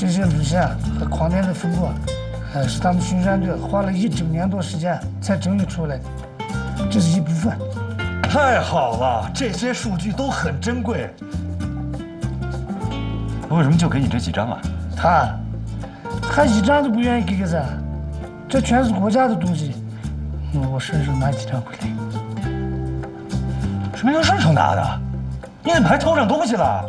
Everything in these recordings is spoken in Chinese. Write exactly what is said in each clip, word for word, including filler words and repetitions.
这些路线和矿点的分布，呃，是他们巡山队花了一整年多时间才整理出来的，这是一部分。 太好了，这些数据都很珍贵。为什么就给你这几张啊？ 他，他一张都不愿意给个咱，这全是国家的东西，我顺手拿几张回来。 什么叫顺手拿的？你怎么还偷上东西了？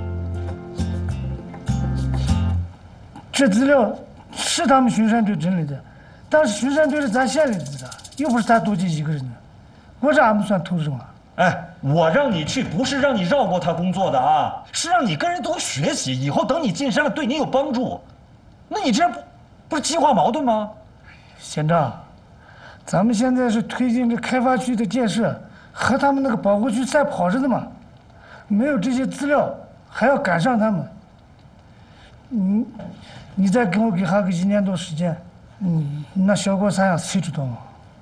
这资料是他们巡山队整理的，但是巡山队是咱县里的，又不是他多吉一个人的，我这还不算偷什么。 哎，我让你去不是让你绕过他工作的啊，是让你跟人多学习，以后等你进山了对你有帮助。那你这样不不是激化矛盾吗？ 县长，咱们现在是推进这开发区的建设，和他们那个保护区赛跑着的嘛，没有这些资料还要赶上他们。你你再给我给他个一年多时间，嗯，那小郭三样谁知道吗？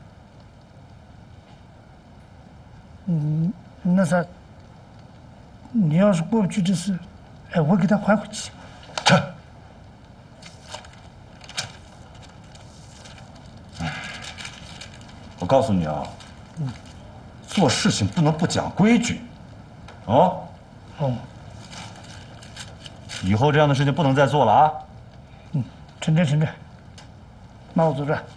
嗯，那啥，你要是过不去这事，哎，我给他还回去。 这，我告诉你啊，嗯，做事情不能不讲规矩，啊。哦。以后这样的事情不能再做了啊。 嗯，成真成真。那我走这。